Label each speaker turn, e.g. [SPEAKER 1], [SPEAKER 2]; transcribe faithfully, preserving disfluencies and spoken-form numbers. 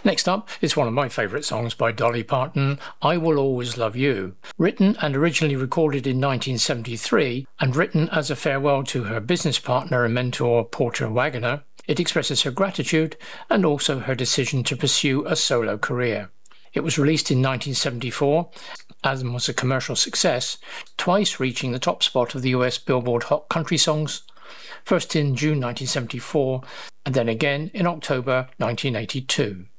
[SPEAKER 1] Next up is one of my favourite songs by Dolly Parton, I Will Always Love You. Written and originally recorded in nineteen seventy-three and written as a farewell to her business partner and mentor Porter Wagoner, it expresses her gratitude and also her decision to pursue a solo career. It was released in nineteen seventy-four and was a commercial success, twice reaching the top spot of the U S Billboard Hot Country Songs, first in June nineteen seventy-four and then again in October nineteen eighty-two.